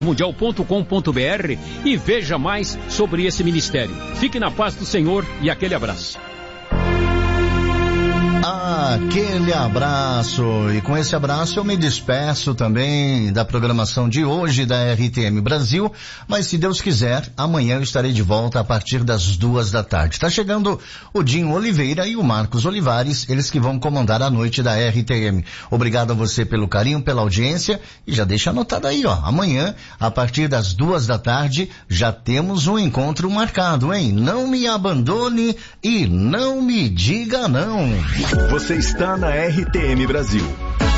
mundial.com.br e veja mais sobre esse ministério. Fique na paz do Senhor e aquele abraço. Aquele abraço, e com esse abraço eu me despeço também da programação de hoje da RTM Brasil, mas se Deus quiser, amanhã eu estarei de volta a partir das 14h. Tá chegando o Dinho Oliveira e o Marcos Olivares, eles que vão comandar a noite da RTM. Obrigado a você pelo carinho, pela audiência, e já deixa anotado aí, ó, amanhã, a partir das 14h, já temos um encontro marcado, hein? Não me abandone e não me diga não. Você está na RTM Brasil.